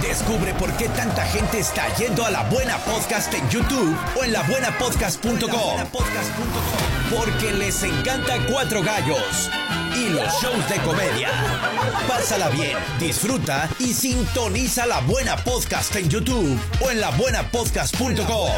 Descubre por qué tanta gente está yendo a La Buena Podcast en YouTube o en labuenapodcast.com. Porque les encanta Cuatro Gallos y los shows de comedia. Pásala bien, disfruta y sintoniza La Buena Podcast en YouTube o en labuenapodcast.com.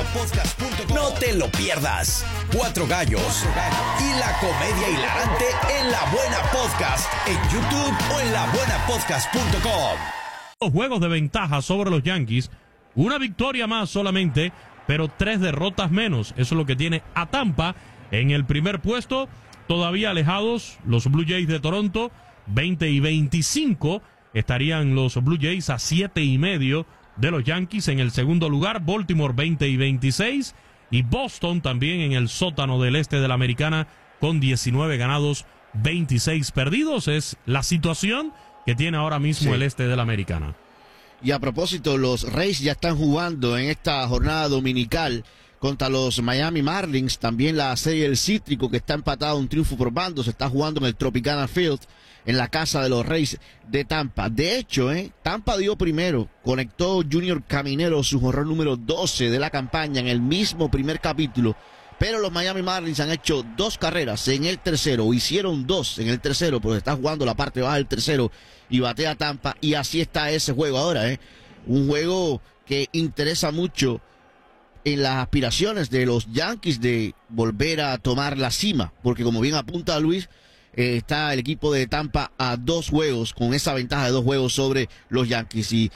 No te lo pierdas. Cuatro Gallos y la comedia hilarante en La Buena Podcast en YouTube o en labuenapodcast.com. Dos juegos de ventaja sobre los Yankees, una victoria más solamente, pero 3 derrotas menos. Eso es lo que tiene a Tampa en el primer puesto, todavía alejados los Blue Jays de Toronto, 20 y 25. Estarían los Blue Jays a 7.5 de los Yankees en el segundo lugar, Baltimore 20 y 26, y Boston también en el sótano del este de la Americana con 19 ganados, 26 perdidos. Es la situación que tiene ahora mismo el este de la Americana. Y a propósito, los Rays ya están jugando en esta jornada dominical contra los Miami Marlins. También la serie del Cítrico, que está empatado un triunfo por bandos, se está jugando en el Tropicana Field, en la casa de los Rays de Tampa. De hecho, Tampa dio primero, conectó Junior Caminero su jonrón número 12 de la campaña en el mismo primer capítulo. Pero los Miami Marlins han hecho 2 carreras en el tercero, o hicieron 2 en el tercero, pero está jugando la parte baja del tercero y batea Tampa, y así está ese juego ahora, un juego que interesa mucho en las aspiraciones de los Yankees de volver a tomar la cima, porque como bien apunta Luis, está el equipo de Tampa a 2 juegos, con esa ventaja de 2 juegos sobre los Yankees, y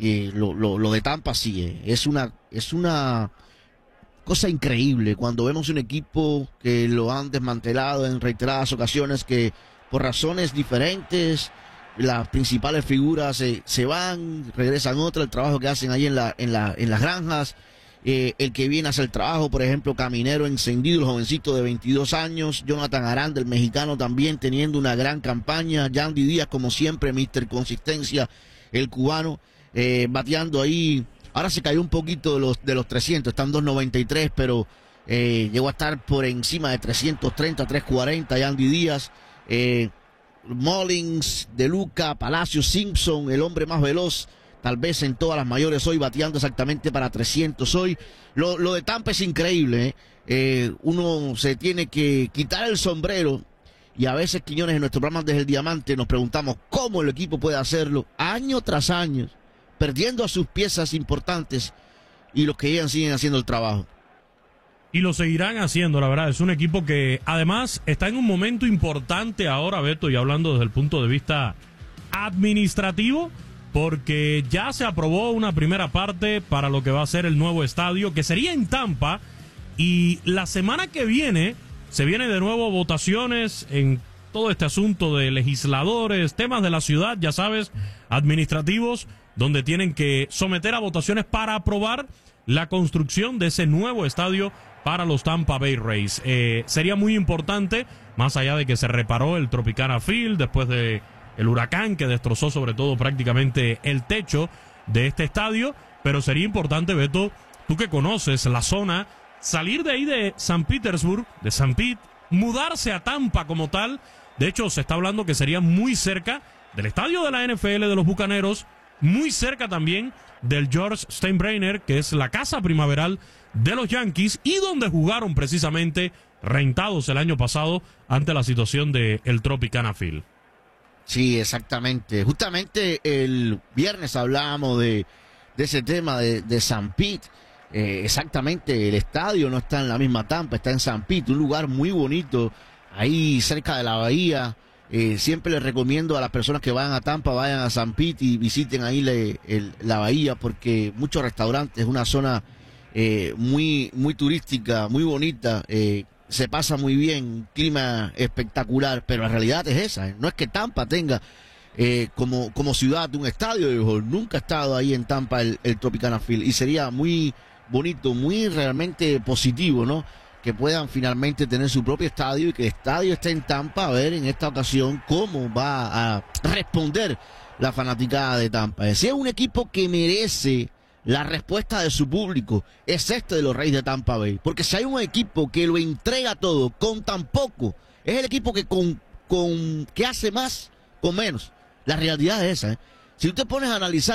lo de Tampa sí, es una cosa increíble cuando vemos un equipo que lo han desmantelado en reiteradas ocasiones, que por razones diferentes las principales figuras se van, regresan otras, el trabajo que hacen ahí en las granjas, el que viene a hacer el trabajo, por ejemplo, Caminero encendido, el jovencito de 22 años, Jonathan Aranda, el mexicano, también teniendo una gran campaña, Yandy Díaz, como siempre, Mr. Consistencia, el cubano, bateando ahí. Ahora se cayó un poquito de los 300, están 293, pero llegó a estar por encima de 330, 340, Yandy Díaz, Mullins, De Luca, Palacio, Simpson, el hombre más veloz, tal vez en todas las mayores hoy, bateando exactamente para 300 hoy. Lo de Tampa es increíble, uno se tiene que quitar el sombrero, y a veces, Quiñones, en nuestro programa Desde el Diamante nos preguntamos cómo el equipo puede hacerlo, año tras año, perdiendo a sus piezas importantes, y los que llegan siguen haciendo el trabajo. Y lo seguirán haciendo, la verdad. Es un equipo que además está en un momento importante ahora, Beto, y hablando desde el punto de vista administrativo, porque ya se aprobó una primera parte para lo que va a ser el nuevo estadio, que sería en Tampa, y la semana que viene se viene de nuevo votaciones en todo este asunto de legisladores, temas de la ciudad, ya sabes, administrativos, donde tienen que someter a votaciones para aprobar la construcción de ese nuevo estadio para los Tampa Bay Rays. Sería muy importante, más allá de que se reparó el Tropicana Field después de el huracán que destrozó sobre todo prácticamente el techo de este estadio, pero sería importante, Beto, tú que conoces la zona, salir de ahí de San Petersburg, de San Pete, mudarse a Tampa como tal. De hecho, se está hablando que sería muy cerca del estadio de la NFL de los Bucaneros, muy cerca también del George Steinbrenner, que es la casa primaveral de los Yankees, y donde jugaron precisamente rentados el año pasado ante la situación del Tropicana Field. Sí, exactamente. Justamente el viernes hablábamos de ese tema de San Pete. Exactamente, el estadio no está en la misma Tampa, está en San Pete, un lugar muy bonito, ahí cerca de la bahía. Siempre les recomiendo a las personas que vayan a Tampa, vayan a San Pete y visiten ahí la bahía, porque muchos restaurantes, es una zona muy turística, muy bonita, se pasa muy bien, clima espectacular, pero la realidad es esa, no es que Tampa tenga como ciudad un estadio de béisbol. Nunca ha estado ahí en Tampa el Tropicana Field, y sería muy bonito, muy realmente positivo, ¿no?, que puedan finalmente tener su propio estadio, y que el estadio esté en Tampa, a ver en esta ocasión cómo va a responder la fanaticada de Tampa. Si es un equipo que merece la respuesta de su público, es este de los Rays de Tampa Bay, porque si hay un equipo que lo entrega todo con tan poco, es el equipo que que hace más con menos. La realidad es esa, Si tú te pones a analizar